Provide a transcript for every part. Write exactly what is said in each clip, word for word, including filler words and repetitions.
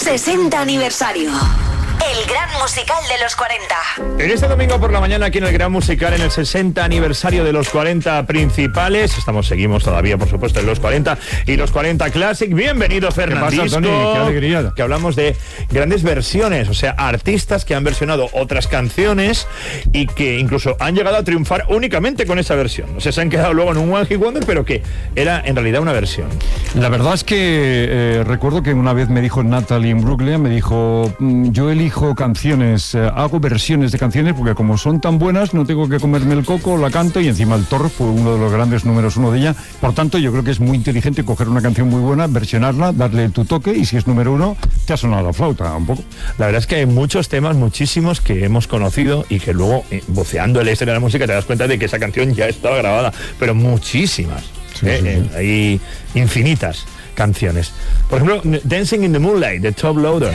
sesenta aniversario. El gran musical de los cuarenta. En este domingo por la mañana, aquí en el Gran Musical, en el sesenta aniversario de los cuarenta principales. Estamos, seguimos todavía, por supuesto, en los cuarenta y los cuarenta Classic. Bienvenido, Fernandisco. ¿Qué pasa, Tony? Qué alegría. Que hablamos de grandes versiones, o sea, artistas que han versionado otras canciones y que incluso han llegado a triunfar únicamente con esa versión. O sea, se han quedado luego en un One Hit Wonder, pero que era en realidad una versión. La verdad es que eh, recuerdo que una vez me dijo Natalie en Brooklyn, me dijo, yo elijo canciones, eh, hago versiones de canciones porque como son tan buenas no tengo que comerme el coco, la canto, y encima el Thor fue uno de los grandes números uno de ella. Por tanto, yo creo que es muy inteligente coger una canción muy buena, versionarla, darle tu toque, y si es número uno, te ha sonado la flauta un poco. La verdad es que hay muchos temas, muchísimos, que hemos conocido y que luego, eh, buceando en la historia de la música, te das cuenta de que esa canción ya estaba grabada, pero muchísimas, sí, eh, sí, eh, sí. hay infinitas canciones. Por ejemplo, Dancing in the Moonlight, de Top Loader.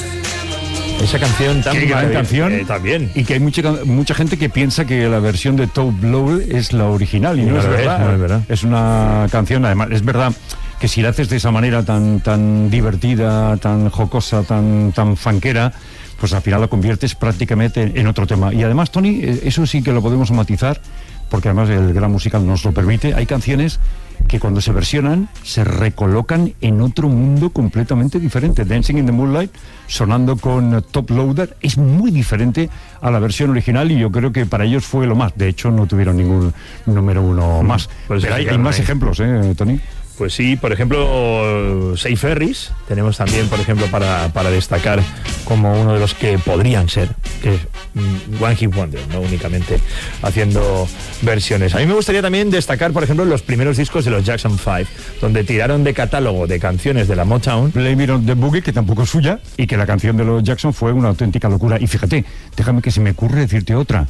Esa canción tan Qué gran canción. Eh, también. Y que hay mucha, mucha gente que piensa que la versión de Top Loader es la original, y no, No es, lo es, verdad. no es verdad. Es una canción, además, es verdad que si la haces de esa manera tan, tan divertida, tan jocosa, tan, tan fanquera, pues al final la conviertes prácticamente en, en otro tema. Y además, Tony, eso sí que lo podemos matizar, porque además el Gran Musical nos lo permite. Hay canciones que cuando se versionan se recolocan en otro mundo completamente diferente. Dancing in the Moonlight, sonando con Top Loader, es muy diferente a la versión original, y yo creo que para ellos fue lo más. De hecho, no tuvieron ningún número uno más. Pues Pero sí, hay, hay más ahí. ejemplos, ¿eh, Tony? Pues sí, por ejemplo, Say Ferris, tenemos también, por ejemplo, para, para destacar como uno de los que podrían ser, que es mm, One Hit Wonder, no únicamente haciendo versiones. A mí me gustaría también destacar, por ejemplo, los primeros discos de los Jackson Five, donde tiraron de catálogo de canciones de la Motown. Blame It on the Boogie, que tampoco es suya, y que la canción de los Jackson fue una auténtica locura. Y fíjate, déjame que se me ocurre decirte otra.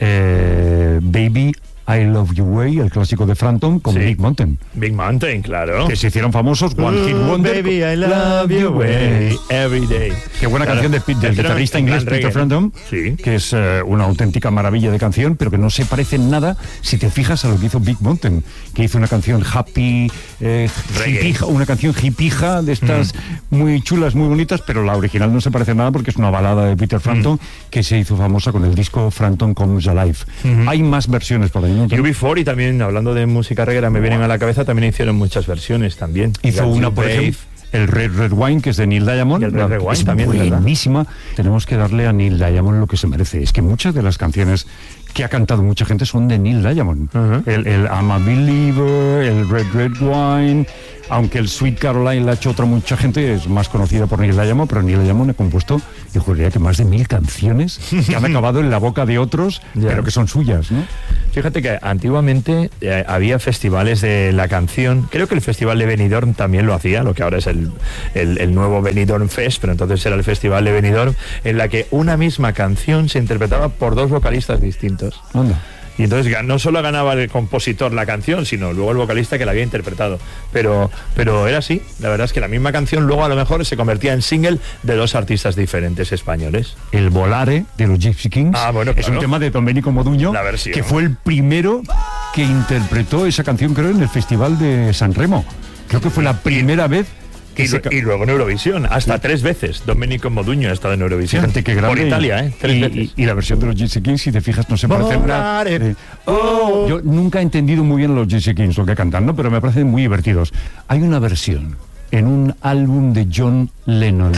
Eh, Baby, I Love You Way, el clásico de Frampton, con Sí. Big Mountain. Big Mountain, claro. Que se hicieron famosos, One Hit Ooh, Wonder. baby, I love you way every day. Qué buena Claro. canción de, del Este era guitarrista en inglés plan Peter reggae. Frampton, Sí. que es eh, una auténtica maravilla de canción, pero que no se parece en nada si te fijas a lo que hizo Big Mountain, que hizo una canción happy, eh, Reggae. hippija, una canción hippija de estas Mm. muy chulas, muy bonitas, pero la original no se parece en nada porque es una balada de Peter Frampton Mm. que se hizo famosa con el disco Frampton Comes Alive. Mm-hmm. Hay más versiones por ahí, ¿no? U B cuarenta también, hablando de música reggae, me vienen a la cabeza, también hicieron muchas versiones también. Hizo Got una, You, por Babe. ejemplo, el Red Red Wine, que es de Neil Diamond. Y el Red Red Wine es también, ¿verdad? buenísima. Tenemos que darle a Neil Diamond lo que se merece. Es que muchas de las canciones que ha cantado mucha gente son de Neil Diamond. Uh-huh. el, el I'm a Believer, el Red Red Wine, aunque el Sweet Caroline la ha hecho otra mucha gente, es más conocida por Neil Diamond, pero Neil Diamond ha compuesto, yo juraría que más de mil canciones que han acabado en la boca de otros, Ya. pero que son suyas, ¿no? Fíjate que antiguamente eh, había festivales de la canción. Creo que el festival de Benidorm también lo hacía, lo que ahora es el, el, el nuevo Benidorm Fest, pero entonces era el festival de Benidorm, en la que una misma canción se interpretaba por dos vocalistas distintos. Anda. Y entonces no solo ganaba el compositor la canción, sino luego el vocalista que la había interpretado. Pero, pero era así. La verdad es que la misma canción luego a lo mejor se convertía en single de dos artistas diferentes españoles. El Volare de los Gypsy Kings Ah, bueno, es claro. un tema de Domenico Modugno, La versión. que fue el primero que interpretó esa canción, creo, en el Festival de San Remo. Creo que fue la primera vez que Y, se... lo- y luego en Eurovisión, hasta tres veces. Domenico Modugno ha estado en Eurovisión. Fíjate qué grande. Por Italia, ¿eh? Tres y, veces. y- y la versión de los Gypsy Kings, si te fijas, no se parece nada. Volare. Eh, oh, yo nunca he entendido muy bien los Gypsy Kings lo que cantan, ¿no? Pero me parecen muy divertidos. Hay una versión en un álbum de John Lennon.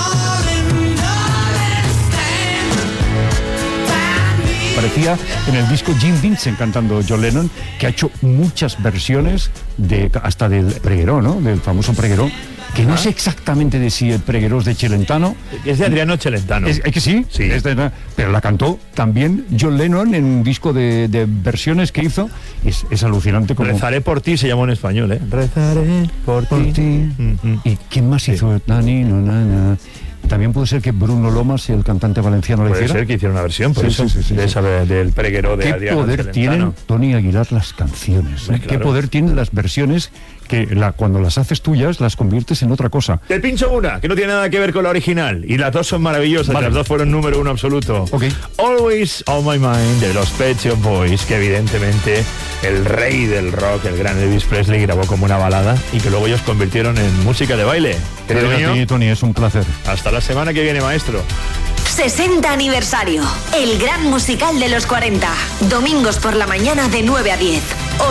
Parecía en el disco Jim Vincent cantando John Lennon, que ha hecho muchas versiones de hasta del Pregueró, ¿no? Del famoso Pregueró, que no sé exactamente de si el Pregueró es de Celentano. Es de Adriano Celentano. Es, es que sí, Sí. es de- pero la cantó también John Lennon en un disco de, de versiones que hizo. Es, es alucinante como... Rezaré por ti se llamó en español, ¿eh? Rezaré por, por ti. Mm, mm. ¿Y quién más hizo? Nani, no, na, na. También puede ser que Bruno Lomas, el cantante valenciano, la Puede hiciera. ser que hiciera una versión, por Sí, eso, sí, sí, sí, de sí. esa, del Pregueró de ¿Qué Adriano poder Celentano. tienen, Tony Aguilar, las canciones? Hombre, ¿Qué claro. poder tienen las versiones que la, cuando las haces tuyas, las conviertes en otra cosa. Te pincho una, que no tiene nada que ver con la original. Y las dos son maravillosas, vale. Las dos fueron número uno absoluto. Okay. Always on My Mind, de los Pet Shop Boys, que evidentemente el rey del rock, el gran Elvis Presley, grabó como una balada y que luego ellos convirtieron en música de baile. Querido mío, Tony, es un placer. Hasta la semana que viene, maestro. sesenta aniversario. El gran musical de los cuarenta. Domingos por la mañana de nueve a diez.